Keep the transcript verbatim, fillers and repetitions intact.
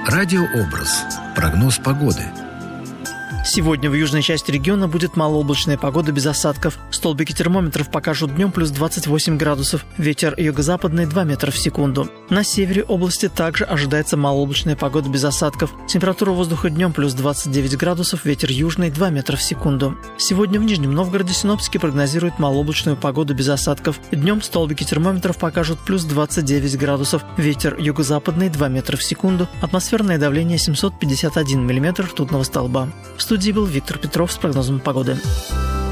Радиообраз. Прогноз погоды. Сегодня в южной части региона будет малооблачная погода без осадков. Столбики термометров покажут днем плюс двадцать восемь градусов. Ветер юго-западный два метра в секунду. На севере области также ожидается малооблачная погода без осадков. Температура воздуха днем плюс двадцать девять градусов. Ветер южный два метра в секунду. Сегодня в Нижнем Новгороде синоптики прогнозируют малооблачную погоду без осадков. Днем столбики термометров покажут плюс двадцать девять градусов. Ветер юго-западный два метра в секунду. Атмосферное давление семьсот пятьдесят один миллиметр ртутного столба. В студии был Виктор Петров с прогнозом погоды.